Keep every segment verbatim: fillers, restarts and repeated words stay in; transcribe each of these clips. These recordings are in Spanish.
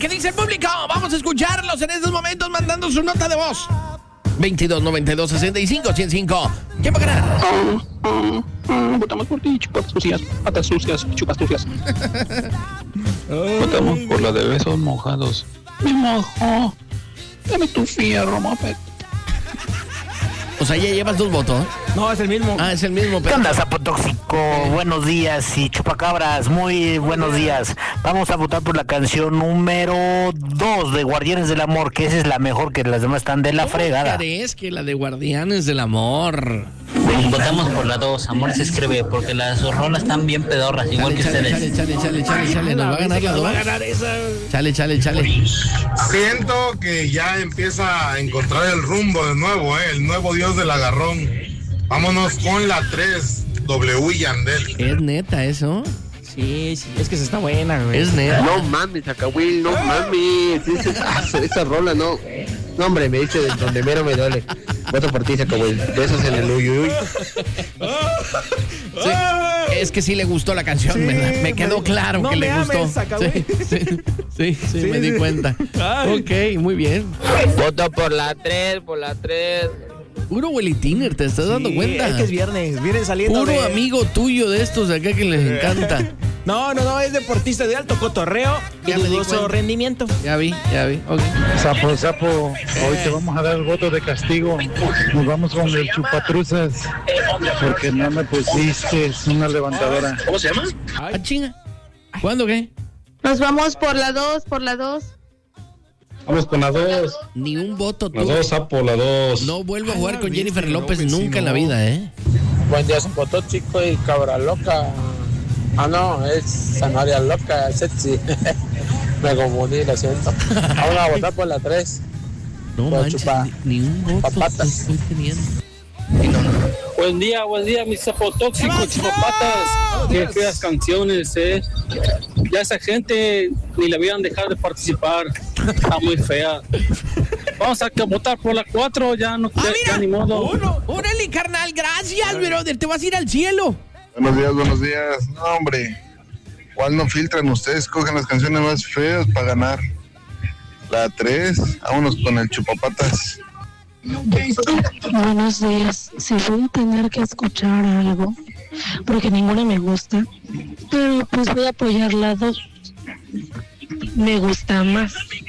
¿qué dice el público? Vamos a escucharlos en estos momentos mandando su nota de voz. veintidós noventa y dos sesenta y cinco ciento cinco. ¿Quién va a ganar? Uh, uh, uh, votamos por ti, chupas sucias, patas sucias, chupas sucias. Votamos por la de besos mojados. Me mojo. Dame tu fierro, moped. O sea, ya llevas dos votos. No, es el mismo. Ah, es el mismo. ¿Qué onda, sapo tóxico? Buenos días y chupacabras, muy buenos días. Vamos a votar por la canción número dos de Guardianes del Amor, que esa es la mejor, que las demás están de la fregada. ¿Crees que la de Guardianes del Amor? Votamos por la dos, Amor se escribe, porque las rolas están bien pedorras, igual chale, que chale, ustedes. Chale, chale, chale, chale, chale, nos va a ganar la dos. Va a ganar esa. Chale, chale, chale. Siento que ya empieza a encontrar el rumbo de nuevo, ¿eh? El nuevo dios del agarrón. Vámonos con la tres, W y Yandel. ¿Es neta eso? Sí, sí, es que se está buena, güey. Es neta. No mames, Acahuil, no mames. Esa, esa rola no. No, hombre, me dice de donde mero me duele. Voto por ti, Acahuil. Besos en el uy, uy. Sí, es que sí le gustó la canción, Sí, me, me quedó me- claro no que me le gustó. ames, Acahuil. Sí, sí, sí, sí, Sí, me di sí. cuenta. Ay. Ok, muy bien. Voto por la tres, por la tres. Puro Welitiner, ¿te estás dando Sí, cuenta? Es que es viernes, vienen saliendo Puro de... amigo tuyo de estos de acá que les encanta. No, no, no, es deportista de alto cotorreo y Ya me di dudoso cuenta. rendimiento. Ya vi, ya vi. Ok. Sapo, sapo, hoy te vamos a dar el voto de castigo. Nos vamos con el chupatruzas porque no me pusiste una levantadora. ¿Cómo se llama? Ah, chinga. ¿Cuándo qué? Nos vamos por la dos, por la dos. Vamos con la dos. Ni un voto tú. La dos, sapo, la dos. No vuelvo a Ay, jugar no, con viste, Jennifer no, López vecino. nunca en la vida, ¿eh? Buen día, Sapo tóxico y cabra loca. Ah, no, es zanahoria loca, sexy. Me confundí, lo siento. Vamos a votar por la tres. No Voy a manches, chupar ni, ni un voto papatas. estoy teniendo. Buen día, buen día, mi sapo tóxico, chupapatas. Qué feas canciones, eh. Ya esa gente ni le habían dejado de participar. Está muy fea. Vamos a votar por la cuatro, ya no Ah, ya, mira, ya ni modo. uno. Órale, carnal, gracias, brother. Te vas a ir al cielo. Buenos días, buenos días. No, hombre. ¿Cuál no filtran? Ustedes cogen las canciones más feas para ganar. La tres, vámonos con el chupapatas. Buenos días. Si voy a tener que escuchar algo, porque ninguna me gusta, pero pues voy a apoyar la dos. Me gusta más.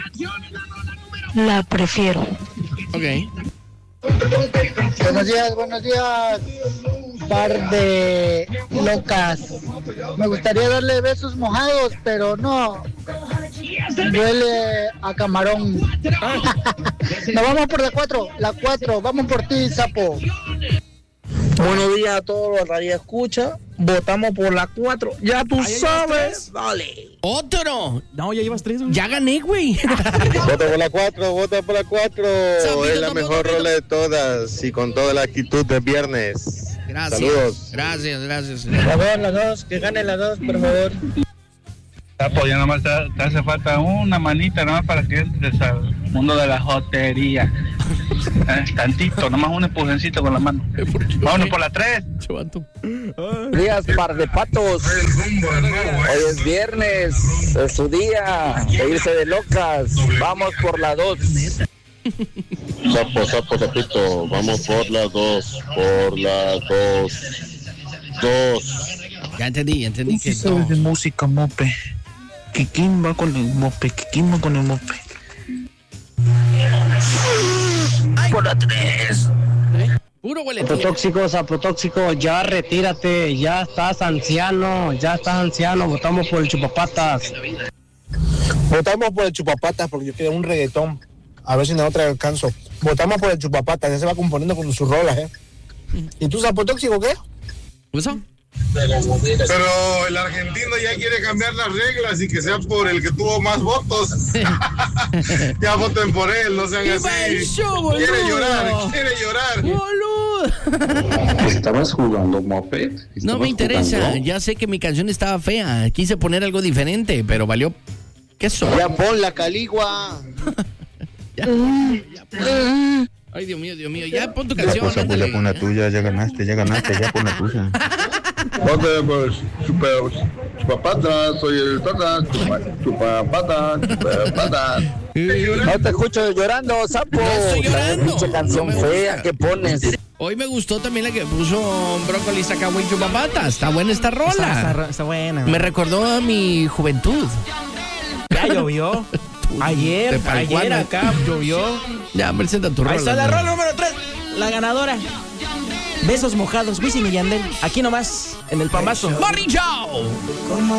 La prefiero. Ok. Buenos días, buenos días. Par de locas. Me gustaría darle besos mojados, pero no. Duele a camarón. Nos vamos por la cuatro, la cuatro. Vamos por ti, sapo. Buenos días a todos los radioescuchas. Votamos por la cuatro. Ya tú Ahí hay sabes. Dale. ¡Otro! No, ya llevas tres, güey. Ya gané, güey. Vota por la cuatro, vota por la cuatro. Sapito, Es la no mejor puedo, rola de todas y con toda la actitud de viernes. Gracias. Saludos. Gracias, gracias. La dos, la dos, que gane la dos, por favor. Sapo, ya nada más te, te hace falta una manita nada más para que entres al mundo de la jotería. Eh, tantito, nomás un empujoncito con la mano. Vámonos por la tres. Chavato. Días, par de patos. El rumbo de nuevo, ¿eh? Hoy es viernes, es su día de irse de locas. Vamos por la dos. Sapo, sapo, sapito, vamos por la dos, por la dos, dos. Ya entendí, ya entendí que sabes no. de música, mope. Que quién va con el mope, que quién va con el mope. Por la tres. Puro huele. Sapotóxico, sapotóxico, ya retírate, ya estás anciano, ya estás anciano, votamos por el chupapatas. Votamos por el chupapatas porque yo quiero un reggaetón, a ver si en la otra alcanzo. Votamos por el chupapatas, ya se va componiendo con sus rolas, ¿eh? ¿Y tú, sapotóxico, qué? ¿Eso? Pero el argentino ya quiere cambiar las reglas y que sea por el que tuvo más votos. Ya voten por él, no sean ¡Qué así. buen show, boludo! Quiere llorar, quiere llorar. ¡Boludo! ¿Estabas jugando, mope? No me interesa. Ya sé que mi canción estaba fea. Quise poner algo diferente, pero valió. ¿Qué soy? Ya pon la caligua. Ya. Ay, Dios mío, Dios mío. Ya pon tu canción. Sapo, sapo, ya ándale. pon la tuya, ya ganaste, ya ganaste, ya pon la tuya. Voten por chupapatas, soy el Tata, chupa, chupapatas, chupapatas. No te escucho llorando, sapo. No estoy llorando. La pinche canción No me fea gusta. que pones. Hoy me gustó también la que puso Brócoli Sacagüey Chupapata. Está buena esta rola. Está, está, está buena. Me recordó a mi juventud. Ya llovió. Ayer, De Paraguay, ayer ¿no? acá llovió. Ya, presenta tu rola. Ahí está la ¿no? rola número tres. La ganadora. Besos mojados, Wisin y Yandel. Aquí nomás, en el Pambazo. ¡Morning Show!